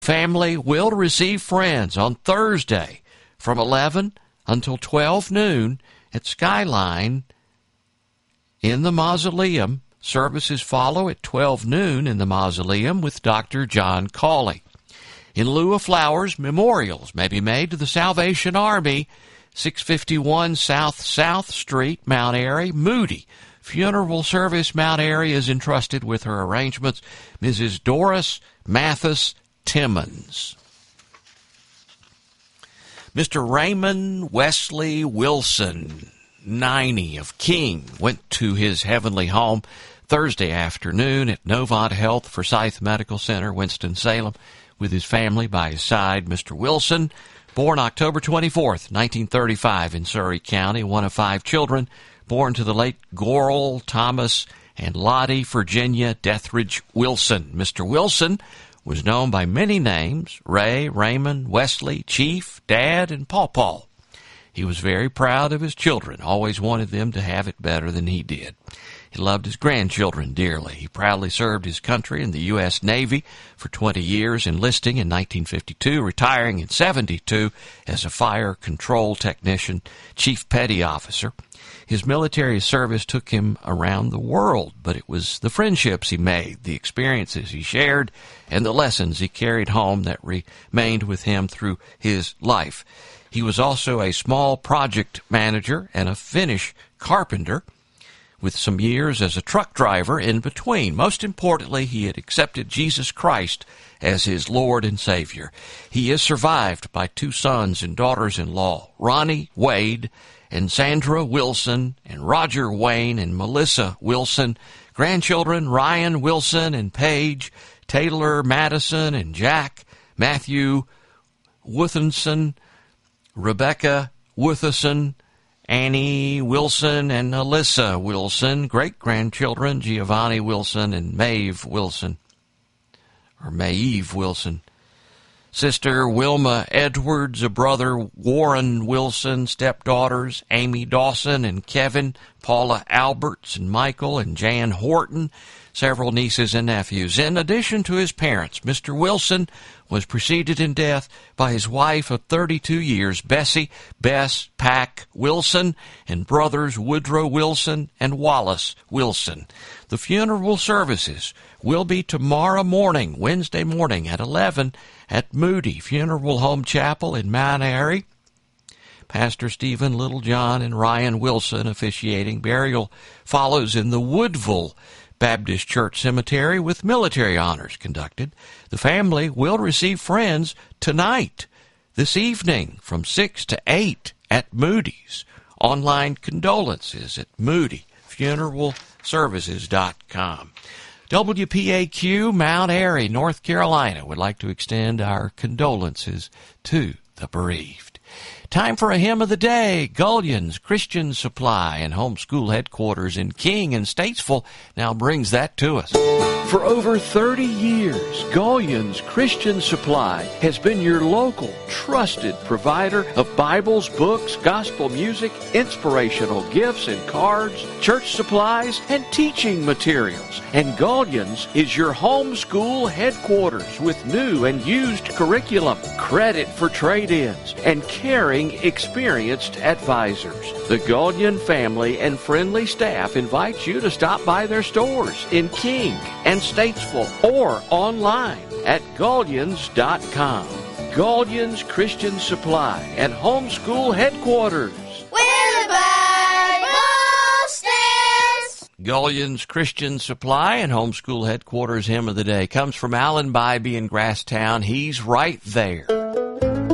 Family will receive friends on Thursday from 11 until 12 noon at Skyline in the Mausoleum. Services follow at 12 noon in the Mausoleum with Dr. John Cawley. In lieu of flowers, memorials may be made to the Salvation Army, 651 South Street, Mount Airy, Moody. Funeral service, Mount Airy, is entrusted with her arrangements. Mrs. Doris Mathis Timmons. Mr. Raymond Wesley Wilson, 90, of King, went to his heavenly home Thursday afternoon at Novant Health Forsyth Medical Center, Winston-Salem, with his family by his side. Mr. Wilson, born October 24th, 1935 in Surrey County, one of 5 children, born to the late Goral Thomas and Lottie Virginia Dethridge Wilson. Mr. Wilson was known by many names: Ray, Raymond, Wesley, Chief, Dad, and Paw. He was very proud of his children, always wanted them to have it better than he did. He loved his grandchildren dearly. He proudly served his country in the U.S. Navy for 20 years, enlisting in 1952, retiring in 72 as a fire control technician, chief petty officer. His military service took him around the world, but it was the friendships he made, the experiences he shared, and the lessons he carried home that remained with him through his life. He was also a small project manager and a finish carpenter, with some years as a truck driver in between. Most importantly, he had accepted Jesus Christ as his Lord and Savior. He is survived by 2 sons and daughters-in-law, Ronnie Wade and Sandra Wilson, and Roger Wayne and Melissa Wilson. Grandchildren, Ryan Wilson and Paige, Taylor Madison and Jack, Matthew Wuthenson, Rebecca Wutherson, Annie Wilson and Alyssa Wilson. Great-grandchildren, Giovanni Wilson and Maeve Wilson. Sister Wilma Edwards, a brother Warren Wilson, stepdaughters Amy Dawson and Kevin, Paula Alberts and Michael and Jan Horton, several nieces and nephews. In addition to his parents, Mr. Wilson was preceded in death by his wife of 32 years, Bess Pack Wilson, and brothers Woodrow Wilson and Wallace Wilson. The funeral services will be tomorrow morning, Wednesday morning at 11 at Moody Funeral Home Chapel in Mount Airy. Pastor Stephen Littlejohn and Ryan Wilson officiating. Burial follows in the Woodville Baptist Church Cemetery with military honors conducted. The family will receive friends tonight, this evening, from 6 to 8 at Moody's. Online condolences at moodyfuneralservices.com. WPAQ, Mount Airy, North Carolina, would like to extend our condolences to the bereaved. Time for a hymn of the day. Gullion's Christian Supply and homeschool headquarters in King and Statesville now brings that to us. For over 30 years, Gullion's Christian Supply has been your local, trusted provider of Bibles, books, gospel music, inspirational gifts and cards, church supplies, and teaching materials. And Gullion's is your homeschool headquarters with new and used curriculum, credit for trade-ins, and caring, experienced advisors. The Gullion family and friendly staff invite you to stop by their stores in King and Statesville or online at Gullions.com. Gullion's Christian Supply and Homeschool Headquarters. Where the Bible stands. Gullion's Christian Supply and Homeschool Headquarters hymn of the day comes from Alan Bybee in Grasstown. He's right there.